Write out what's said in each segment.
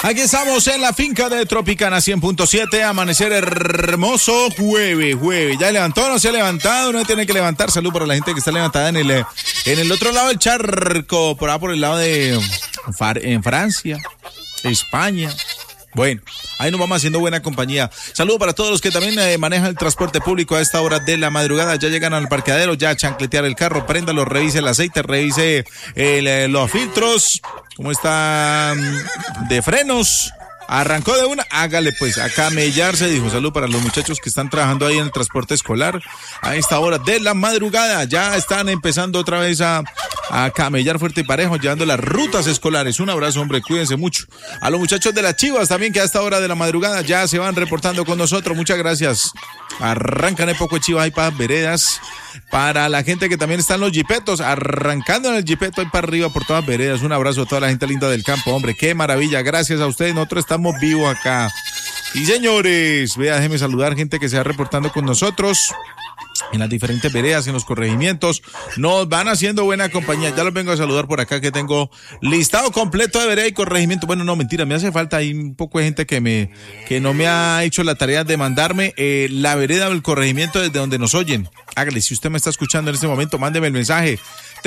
Aquí estamos en la finca de Tropicana 100.7, amanecer hermoso jueves. ¿Ya levantó o no se ha levantado? No tiene que levantar. Salud para la gente que está levantada en el otro lado del charco, por ahí por el lado de en Francia, España. Bueno, ahí nos vamos haciendo buena compañía. Saludos para todos los que también manejan el transporte público a esta hora de la madrugada. Ya llegan al parqueadero, ya a chancletear el carro, préndalo, revise el aceite, revise los filtros, cómo están de frenos. Arrancó de una, hágale pues, a camellarse, dijo. Salud para los muchachos que están trabajando ahí en el transporte escolar a esta hora de la madrugada. Ya están empezando otra vez a camellar fuerte y parejo, llevando las rutas escolares. Un abrazo, hombre, cuídense mucho. A los muchachos de las Chivas también, que a esta hora de la madrugada ya se van reportando con nosotros. Muchas gracias. Arrancan el poco de Chivas ahí para veredas. Para la gente que también está en los jipetos, arrancando en el jipeto ahí para arriba por todas veredas. Un abrazo a toda la gente linda del campo, hombre, qué maravilla. Gracias a ustedes, nosotros estamos vivos acá. Y señores, vea, déjeme saludar gente que se va reportando con nosotros en las diferentes veredas, en los corregimientos. Nos van haciendo buena compañía. Ya los vengo a saludar por acá, que tengo listado completo de vereda y corregimiento. Bueno, no, mentira, me hace falta ahí un poco de gente que no me ha hecho la tarea de mandarme la vereda o el corregimiento desde donde nos oyen. Hágale, si usted me está escuchando en este momento, mándeme el mensaje.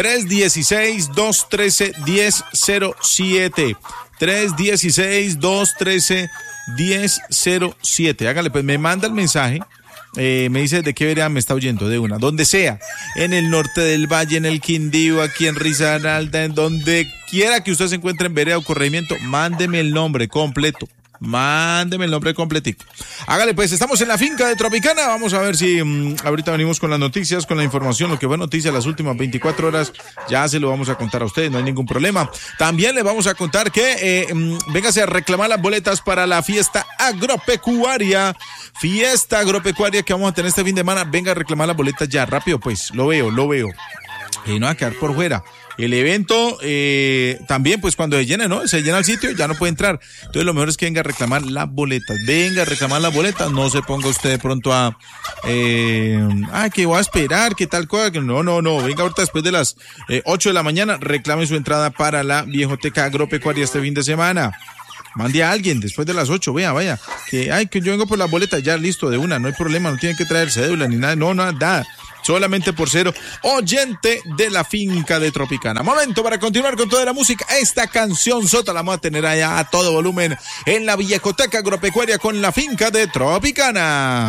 316-213-1007. 316-213-1007. Hágale, pues me manda el mensaje. Me dice de qué vereda me está oyendo, de una, donde sea, en el norte del valle, en el Quindío, aquí en Risaralda, en donde quiera que usted se encuentre en vereda o corregimiento, mándeme el nombre completo. Mándeme el nombre completito. Hágale pues, estamos en la finca de Tropicana. Vamos a ver si ahorita venimos con las noticias, con la información, lo que fue noticia las últimas 24 horas. Ya se lo vamos a contar a ustedes, no hay ningún problema. También les vamos a contar que véngase a reclamar las boletas para la fiesta agropecuaria. Fiesta agropecuaria que vamos a tener este fin de semana. Venga a reclamar las boletas ya, rápido pues, lo veo. Y no va a quedar por fuera. El evento también, pues cuando se llena, ¿no? Se llena el sitio, ya no puede entrar. Entonces lo mejor es que venga a reclamar las boletas. Venga a reclamar las boletas. No se ponga usted de pronto a... que voy a esperar, que tal cosa. Que no. Venga ahorita después de las 8 de la mañana, reclame su entrada para la Viejoteca Agropecuaria este fin de semana. Mande a alguien después de las 8, vaya. Que yo vengo por las boletas, ya listo, de una, no hay problema, no tienen que traer cédula ni nada, no, nada. Solamente por ser oyente de la finca de Tropicana. Momento para continuar con toda la música. Esta canción sota la vamos a tener allá a todo volumen en la Viejoteca Agropecuaria con la finca de Tropicana.